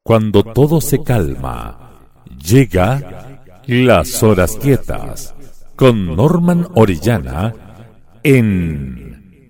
Cuando todo se calma, llega Las Horas Quietas con Norman Orellana en